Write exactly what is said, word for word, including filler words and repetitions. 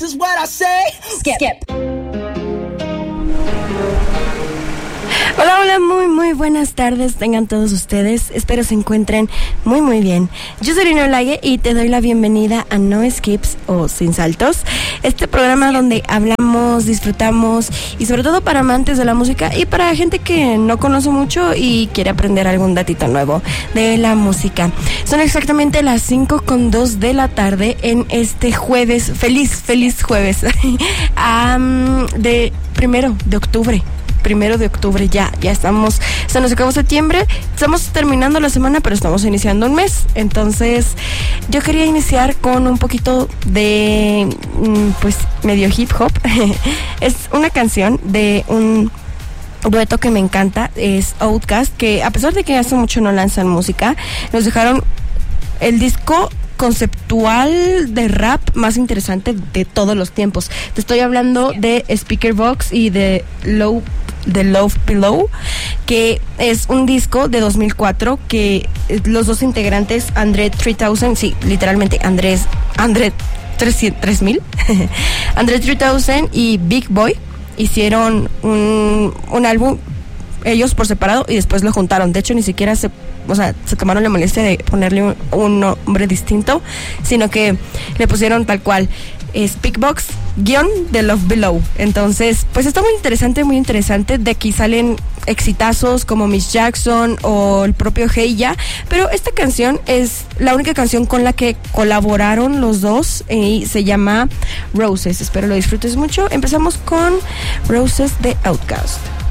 is what I say. Skip. Skip. Hola, hola, muy, muy buenas tardes tengan todos ustedes. Espero se encuentren muy, muy bien. Yo soy Lina Olague y te doy la bienvenida a No Skips o Sin Saltos, este programa donde hablamos, disfrutamos y sobre todo para amantes de la música y para gente que no conoce mucho y quiere aprender algún datito nuevo de la música. Son exactamente las cinco con dos de la tarde en este jueves, feliz, feliz jueves, um, de primero de octubre. Primero de octubre, ya, ya estamos, se nos acabó septiembre, estamos terminando la semana, pero estamos iniciando un mes. Entonces, yo quería iniciar con un poquito de, pues, medio hip hop. Es una canción de un dueto que me encanta, es Outkast, que a pesar de que hace mucho no lanzan música, nos dejaron el disco conceptual de rap más interesante de todos los tiempos. Te estoy hablando de Speakerboxxx y de Low de Love Below, que es un disco de dos mil cuatro que los dos integrantes, André tres mil, sí, literalmente Andrés, André tres mil, André tres mil y Big Boy hicieron un, un álbum ellos por separado y después lo juntaron. De hecho, ni siquiera se, o sea, se tomaron la molestia de ponerle un, un nombre distinto, sino que le pusieron tal cual Speakerboxxx guión de Love Below. Entonces, pues está muy interesante, muy interesante. De aquí salen exitazos como Miss Jackson o el propio Hey Ya, pero esta canción es la única canción con la que colaboraron los dos y se llama Roses. Espero lo disfrutes mucho. Empezamos con Roses de Outkast.